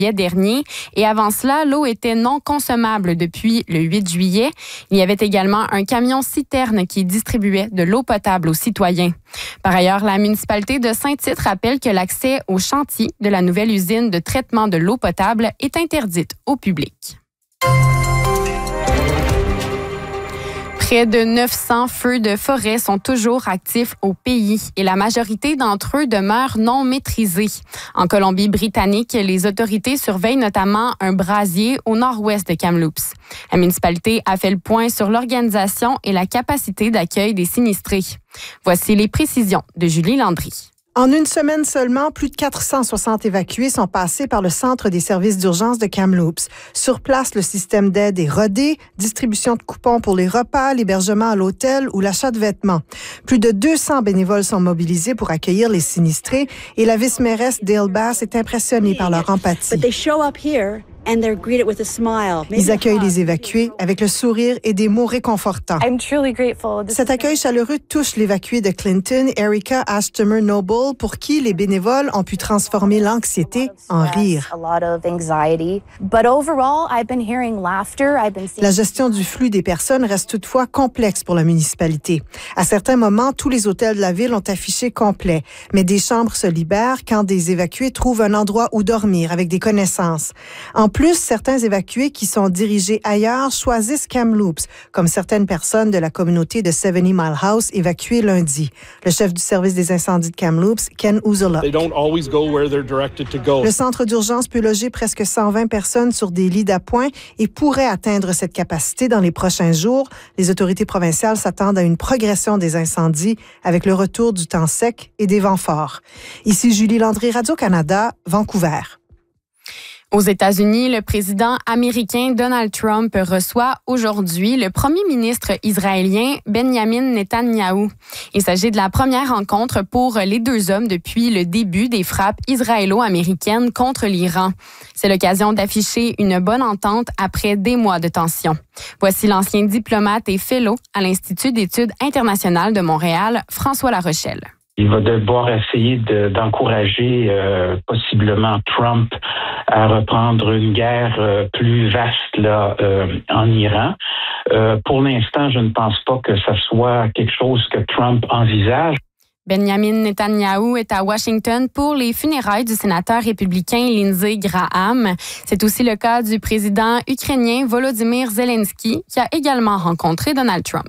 dernier. Et avant cela, l'eau était non consommable depuis le 8 juillet. Il y avait également un camion-citerne qui distribuait de l'eau potable aux citoyens. Par ailleurs, la municipalité de Saint-Tite rappelle que l'accès au chantier de la nouvelle usine de traitement de l'eau potable est interdite au public. Près de 900 feux de forêt sont toujours actifs au pays et la majorité d'entre eux demeurent non maîtrisés. En Colombie-Britannique, les autorités surveillent notamment un brasier au nord-ouest de Kamloops. La municipalité a fait le point sur l'organisation et la capacité d'accueil des sinistrés. Voici les précisions de Julie Landry. En une semaine seulement, plus de 460 évacués sont passés par le centre des services d'urgence de Kamloops. Sur place, le système d'aide est rodé, distribution de coupons pour les repas, l'hébergement à l'hôtel ou l'achat de vêtements. Plus de 200 bénévoles sont mobilisés pour accueillir les sinistrés et la vice-mairesse Dale Bass est impressionnée par leur empathie. Ils accueillent les évacués avec le sourire et des mots réconfortants. Cet accueil chaleureux touche l'évacuée de Clinton, Erica Ashtomer-Noble, pour qui les bénévoles ont pu transformer l'anxiété en rire. La gestion du flux des personnes reste toutefois complexe pour la municipalité. À certains moments, tous les hôtels de la ville ont affiché complet, mais des chambres se libèrent quand des évacués trouvent un endroit où dormir avec des connaissances. En plus, certains évacués qui sont dirigés ailleurs choisissent Kamloops, comme certaines personnes de la communauté de 70 Mile House évacuées lundi. Le chef du service des incendies de Kamloops, Ken Uzola. Le centre d'urgence peut loger presque 120 personnes sur des lits d'appoint et pourrait atteindre cette capacité dans les prochains jours. Les autorités provinciales s'attendent à une progression des incendies avec le retour du temps sec et des vents forts. Ici Julie Landry, Radio-Canada, Vancouver. Aux États-Unis, le président américain Donald Trump reçoit aujourd'hui le premier ministre israélien Benjamin Netanyahou. Il s'agit de la première rencontre pour les deux hommes depuis le début des frappes israélo-américaines contre l'Iran. C'est l'occasion d'afficher une bonne entente après des mois de tension. Voici l'ancien diplomate et fellow à l'Institut d'études internationales de Montréal, François Larochelle. Il va devoir essayer d'encourager possiblement Trump à reprendre une guerre plus vaste là en Iran. Pour l'instant, je ne pense pas que ça soit quelque chose que Trump envisage. Benjamin Netanyahou est à Washington pour les funérailles du sénateur républicain Lindsey Graham. C'est aussi le cas du président ukrainien Volodymyr Zelensky qui a également rencontré Donald Trump.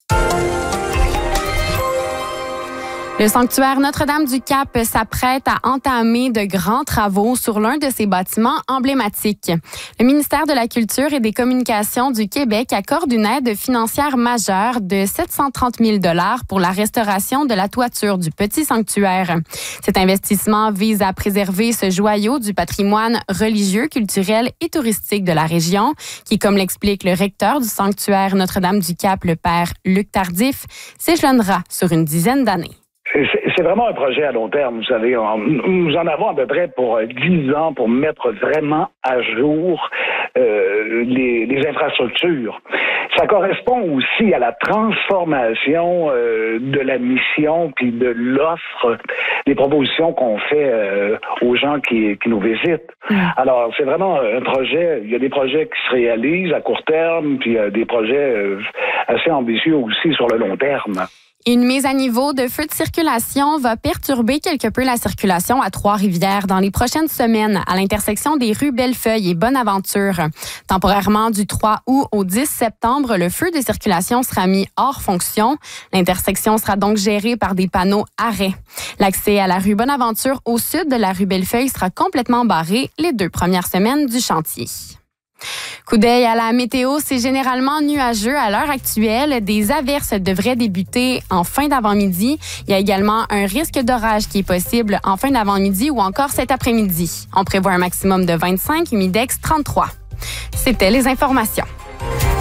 Le sanctuaire Notre-Dame-du-Cap s'apprête à entamer de grands travaux sur l'un de ses bâtiments emblématiques. Le ministère de la Culture et des Communications du Québec accorde une aide financière majeure de 730 000 $ pour la restauration de la toiture du petit sanctuaire. Cet investissement vise à préserver ce joyau du patrimoine religieux, culturel et touristique de la région, qui, comme l'explique le recteur du sanctuaire Notre-Dame-du-Cap, le père Luc Tardif, s'échelonnera sur une dizaine d'années. C'est vraiment un projet à long terme, vous savez. Nous en avons à peu près pour 10 ans pour mettre vraiment à jour les infrastructures. Ça correspond aussi à la transformation de la mission puis de l'offre, des propositions qu'on fait aux gens qui nous visitent. Alors, c'est vraiment un projet. Il y a des projets qui se réalisent à court terme, puis des projets assez ambitieux aussi sur le long terme. Une mise à niveau de feux de circulation va perturber quelque peu la circulation à Trois-Rivières dans les prochaines semaines à l'intersection des rues Bellefeuille et Bonaventure. Temporairement, du 3 août au 10 septembre, le feu de circulation sera mis hors fonction. L'intersection sera donc gérée par des panneaux arrêt. L'accès à la rue Bonaventure au sud de la rue Bellefeuille sera complètement barré les 2 premières semaines du chantier. Coup d'œil à la météo, c'est généralement nuageux à l'heure actuelle. Des averses devraient débuter en fin d'avant-midi. Il y a également un risque d'orage qui est possible en fin d'avant-midi ou encore cet après-midi. On prévoit un maximum de 25, humidex 33. C'était les informations.